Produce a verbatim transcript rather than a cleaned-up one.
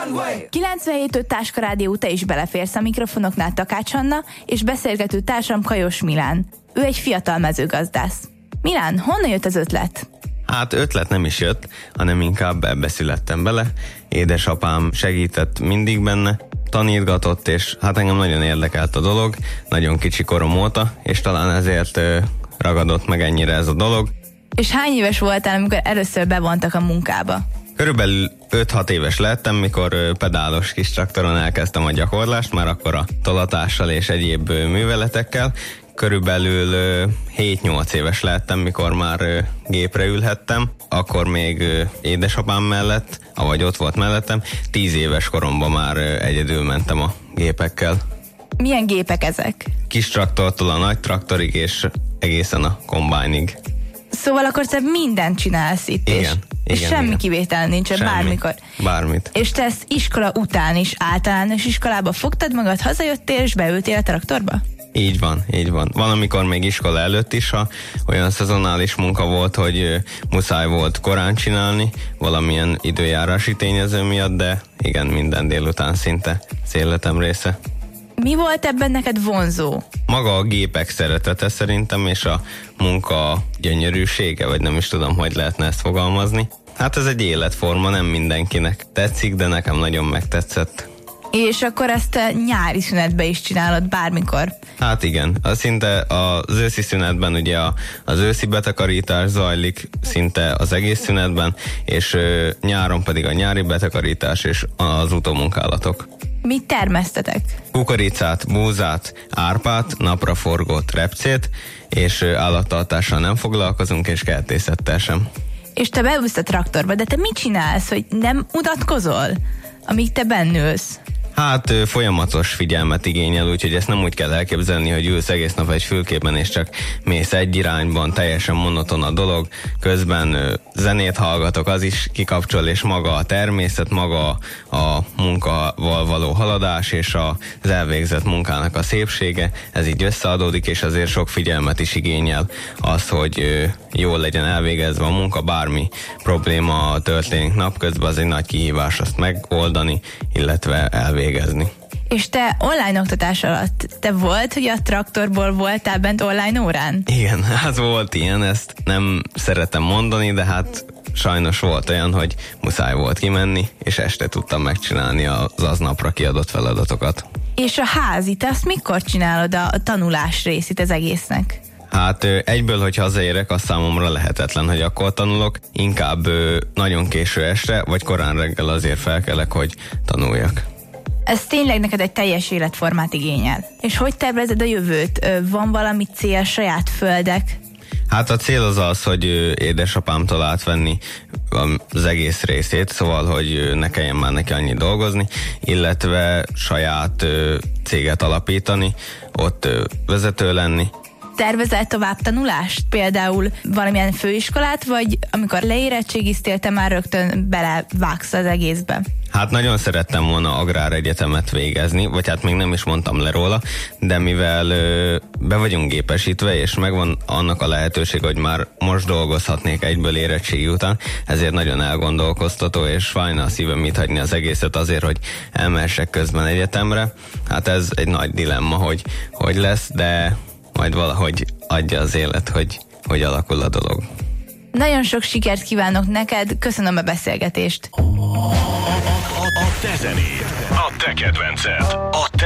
kilencvenhét öt Táska Rádió, te is beleférsz a mikrofonoknál, Takács Anna, és beszélgető társam Kajos Milán. Ő egy fiatal mezőgazdász. Milán, honnan jött az ötlet? Hát ötlet nem is jött, hanem inkább ebbe születtem bele. Édesapám segített mindig benne, tanítgatott, és hát engem nagyon érdekelt a dolog, nagyon kicsi korom óta, és talán ezért ö, ragadott meg ennyire ez a dolog. És hány éves voltál, amikor először bevontak a munkába? Körülbelül öt-hat éves lettem, mikor ö, pedálos kis traktoron elkezdtem a gyakorlást, már akkor a tolatással és egyéb ö, műveletekkel. Körülbelül ö, hét-nyolc éves lettem, mikor már ö, gépre ülhettem, akkor még ö, édesapám mellett, avagy ott volt mellettem, tíz éves koromban már ö, egyedül mentem a gépekkel. Milyen gépek ezek? Kis traktortól a nagy traktorig és egészen a kombájnig. Szóval akkor te mindent csinálsz itt, Igen, és, igen, és semmi igen. kivétel nincs, Semmi. bármikor. Bármit. És te ezt iskola után is, általános iskolába fogtad magad, hazajöttél és beültél a traktorba? Így van, így van. Van, amikor még iskola előtt is, ha olyan szezonális munka volt, hogy ö, muszáj volt korán csinálni, valamilyen időjárási tényező miatt, de igen, minden délután szinte az életem része. Mi volt ebben neked vonzó? Maga a gépek szeretete szerintem, és a munka gyönyörűsége, vagy nem is tudom, hogy lehetne ezt fogalmazni. Hát ez egy életforma, nem mindenkinek tetszik, de nekem nagyon megtetszett. És akkor ezt a nyári szünetben is csinálod bármikor? Hát igen, a szinte az őszi szünetben ugye a, az őszi betakarítás zajlik szinte az egész szünetben, és ö, nyáron pedig a nyári betakarítás és az utómunkálatok. Mit termesztetek? Kukoricát, búzát, árpát, napraforgót, repcét, és ö, állattartással nem foglalkozunk, és kertészettel sem. És te beülsz a traktorba, de te mit csinálsz, hogy nem unatkozol, amíg te bennülsz? Hát ö, folyamatos figyelmet igényel, úgyhogy ezt nem úgy kell elképzelni, hogy ülsz egész nap egy fülkében, és csak mész egy irányban, teljesen monoton a dolog, közben ö, zenét hallgatok, az is kikapcsol, és maga a természet, maga a munkával való haladás, és az elvégzett munkának a szépsége, ez így összeadódik, és azért sok figyelmet is igényel az, hogy ö, jól legyen elvégezve a munka, bármi probléma történik napközben, az egy nagy kihívás azt megoldani, illetve elvégezni. És te online oktatás alatt, te volt, hogy a traktorból voltál bent online órán? Igen, hát volt ilyen, ezt nem szeretem mondani, de hát sajnos volt olyan, hogy muszáj volt kimenni, és este tudtam megcsinálni az aznapra kiadott feladatokat. És a házi, te azt mikor csinálod a, a tanulás részét az egésznek? Hát egyből, hogy hazaérek, az számomra lehetetlen, hogy akkor tanulok. Inkább nagyon késő este, vagy korán reggel azért felkelek, hogy tanuljak. Ez tényleg neked egy teljes életformát igényel. És hogy tervezed a jövőt? Van valami cél, saját földek? Hát a cél az az, hogy édesapámtól átvenni az egész részét, szóval, hogy ne kelljen már neki annyi dolgozni, illetve saját céget alapítani, ott vezető lenni. Tervezel tovább tanulást? Például valamilyen főiskolát, vagy amikor leérettségiztél, te már rögtön belevágsz az egészbe? Hát nagyon szerettem volna agráregyetemet végezni, vagy hát még nem is mondtam le róla, de mivel ö, be vagyunk gépesítve, és megvan annak a lehetőség, hogy már most dolgozhatnék egyből érettségi után, ezért nagyon elgondolkoztató, és fájna a szívem itt hagyni az egészet azért, hogy elmehessek közben egyetemre. Hát ez egy nagy dilemma, hogy, hogy lesz, de majd valahogy adja az élet, hogy, hogy alakul a dolog. Nagyon sok sikert kívánok neked, köszönöm a beszélgetést. A, a, a, a te zenéd, a te kedvenced, a te